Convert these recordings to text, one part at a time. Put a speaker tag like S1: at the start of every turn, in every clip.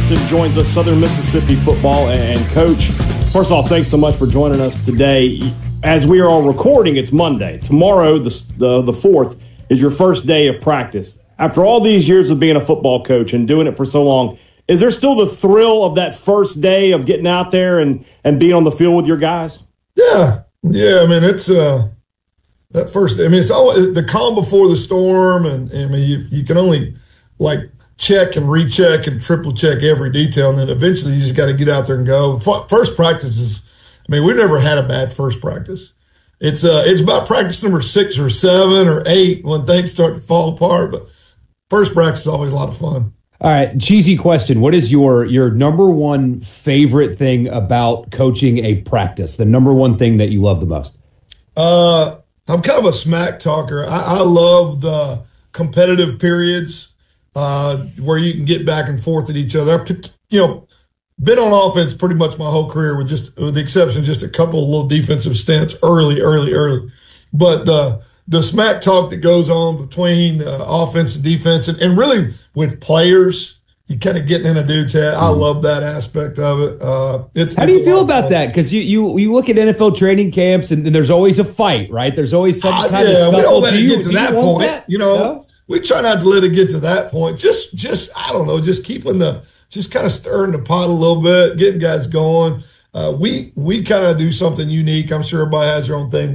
S1: Johnson joins us, Southern Mississippi football and coach. First off, thanks so much for joining us today. As we are all recording, it's Monday. Tomorrow, the 4th, is your first day of practice. After all these years of being a football coach and doing it for so long, is there still the thrill of that first day of getting out there and being on the field with your guys?
S2: Yeah. I mean, it's that first day. I mean, it's always the calm before the storm, and I mean, you can only check and recheck and triple check every detail, and then eventually you just got to get out there and go. First practice is, I mean, we've never had a bad first practice. It's about practice number 6 or 7 or 8 when things start to fall apart, but first practice is always a lot of fun.
S3: All right, cheesy question. What is your number one favorite thing about coaching a practice? The number one thing that you love the most?
S2: I'm kind of a smack talker. I love the competitive periods where you can get back and forth at each other. Been on offense pretty much my whole career with the exception of just a couple of little defensive stints early. But the smack talk that goes on between offense and defense and really with players, you kind of getting in a dude's head. I love that aspect of it.
S3: How do you feel about that? Because you look at NFL training camps and there's always a fight, right? There's always some kind of scuffle.
S2: We don't let it get to that point.
S3: That?
S2: No? We try not to let it get to that point. Just I don't know, just keeping just kind of stirring the pot a little bit, getting guys going. We kind of do something unique. I'm sure everybody has their own thing.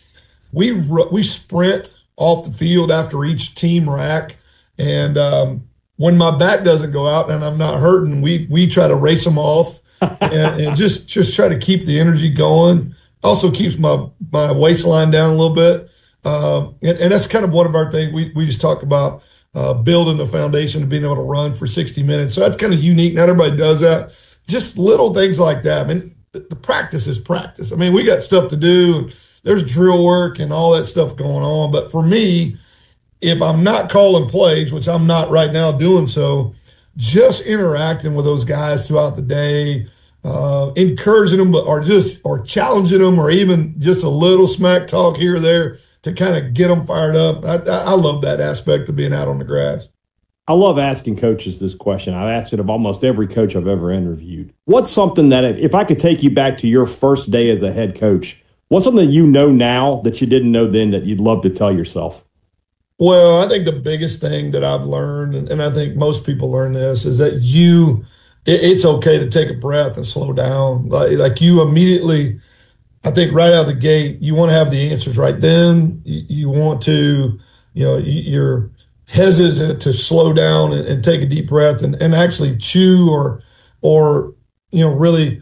S2: We sprint off the field after each team rack, and when my back doesn't go out and I'm not hurting, we try to race them off and just try to keep the energy going. Also keeps my waistline down a little bit, and that's kind of one of our things. We just talk about building the foundation of being able to run for 60 minutes. So that's kind of unique. Not everybody does that. Just little things like that. I mean, the practice is practice. I mean, we got stuff to do. There's drill work and all that stuff going on. But for me, if I'm not calling plays, which I'm not right now doing so, just interacting with those guys throughout the day, encouraging them or challenging them, or even just a little smack talk here or there to kind of get them fired up. I love that aspect of being out on the grass.
S1: I love asking coaches this question. I've asked it of almost every coach I've ever interviewed. What's something that if I could take you back to your first day as a head coach, what's something that you know now that you didn't know then that you'd love to tell yourself?
S2: Well, I think the biggest thing that I've learned, and I think most people learn this, is that it's okay to take a breath and slow down. Like you immediately, I think right out of the gate, you want to have the answers right then. You want to, you're hesitant to slow down and take a deep breath and actually chew or really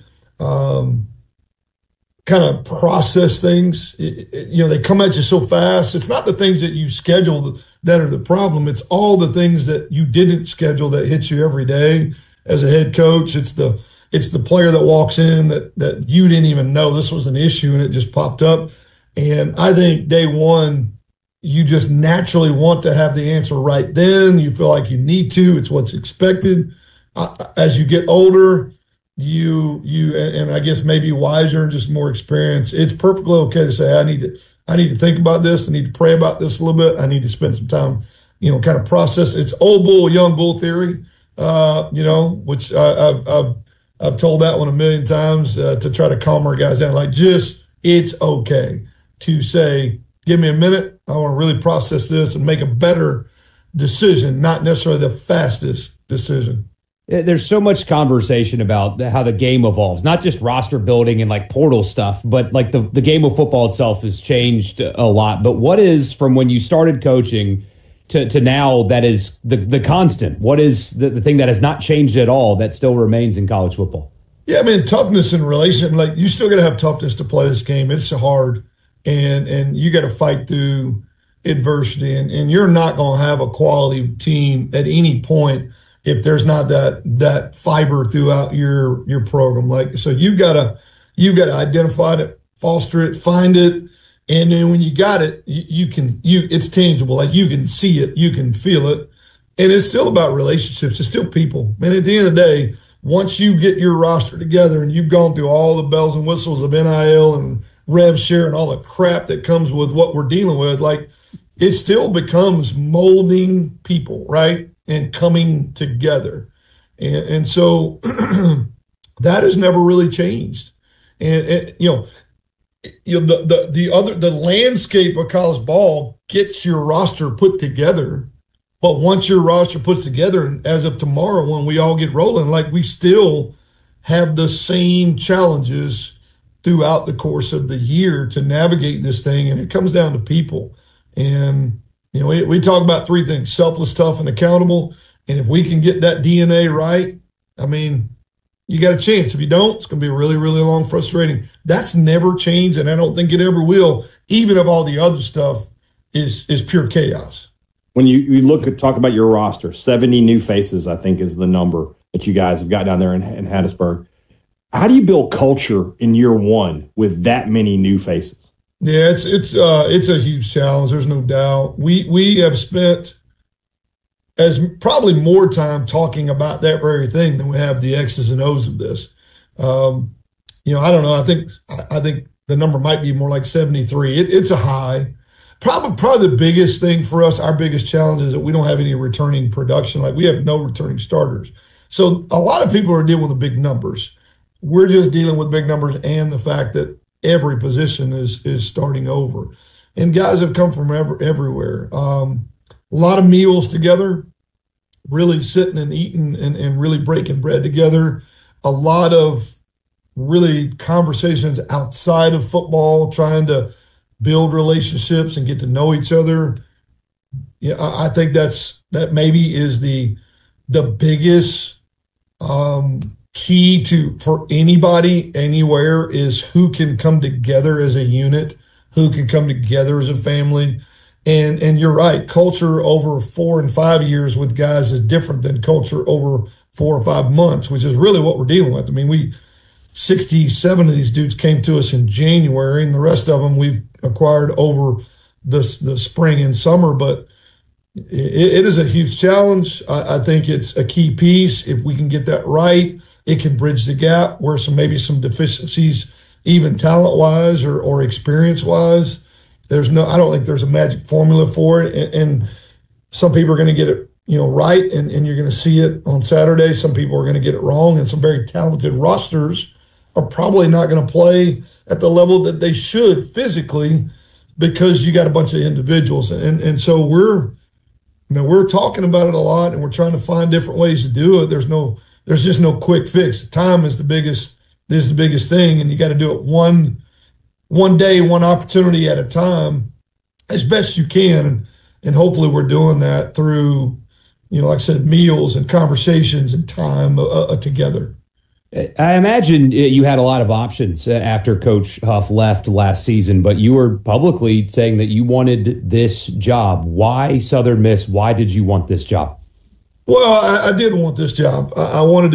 S2: kind of process things. They come at you so fast. It's not the things that you scheduled that are the problem. It's all the things that you didn't schedule that hit you every day as a head coach. It's the player that walks in that you didn't even know this was an issue and it just popped up. And I think day one, you just naturally want to have the answer right then. You feel like you need to. It's what's expected. As you get older, and I guess maybe wiser and just more experienced, it's perfectly okay to say, I need to think about this. I need to pray about this a little bit. I need to spend some time, kind of process. It's old bull, young bull theory, which I've told that one a million times to try to calm our guys down. It's okay to say, give me a minute. I want to really process this and make a better decision, not necessarily the fastest decision.
S3: There's so much conversation about how the game evolves, not just roster building and portal stuff, but the game of football itself has changed a lot. But what is, from when you started coaching to now, that is the constant? What is the thing that has not changed at all that still remains in college football?
S2: Yeah, I mean, toughness and relation. You still got to have toughness to play this game. It's hard, and you got to fight through adversity, and you're not going to have a quality team at any point if there's not that fiber throughout your program. So you've got to identify it, foster it, find it, and then when you got it, it's tangible. You can see it, you can feel it, and it's still about relationships. It's still people. And at the end of the day, once you get your roster together and you've gone through all the bells and whistles of NIL and rev share and all the crap that comes with what we're dealing with, it still becomes molding people, right? And coming together. And so that has never really changed. And the landscape of college ball gets your roster put together. But once your roster puts together, and as of tomorrow, when we all get rolling, like we still have the same challenges throughout the course of the year to navigate this thing. And it comes down to people. And, we talk about three things: selfless, tough, and accountable. And if we can get that DNA right, I mean, you got a chance. If you don't, it's going to be really, really long, frustrating. That's never changed, and I don't think it ever will, even if all the other stuff is pure chaos.
S1: When you talk about your roster, 70 new faces, I think, is the number that you guys have got down there in Hattiesburg. How do you build culture in year one with that many new faces?
S2: Yeah, it's a huge challenge. There's no doubt. We have spent as probably more time talking about that very thing than we have the X's and O's of this. I don't know. I think the number might be more like 73. It's a high. Probably the biggest thing for us, our biggest challenge, is that we don't have any returning production. Like, we have no returning starters. So a lot of people are dealing with the big numbers. We're just dealing with big numbers and the fact that every position is starting over. And guys have come from everywhere. A lot of meals together, really sitting and eating and really breaking bread together. A lot of really conversations outside of football, trying to build relationships and get to know each other. Yeah, I think that maybe is the biggest key for anybody anywhere, is who can come together as a unit, who can come together as a family. And you're right, culture over 4 and 5 years with guys is different than culture over 4 or 5 months, which is really what we're dealing with. I mean, 67 of these dudes came to us in January, and the rest of them we've acquired over the spring and summer. But it is a huge challenge. I think it's a key piece. If we can get that right, it can bridge the gap where maybe some deficiencies, even talent-wise or experience-wise. I don't think there's a magic formula for it. And some people are going to get it, right, and you're going to see it on Saturday. Some people are going to get it wrong, and some very talented rosters are probably not going to play at the level that they should physically, because you got a bunch of individuals. And so we're talking about it a lot, and we're trying to find different ways to do it. There's just no quick fix. Time is the biggest thing, and you got to do it one day, one opportunity at a time, as best you can. And hopefully we're doing that through, like I said, meals and conversations and time together.
S3: I imagine you had a lot of options after Coach Huff left last season, but you were publicly saying that you wanted this job. Why Southern Miss? Why did you want this job?
S2: Well, I did want this job. I wanted to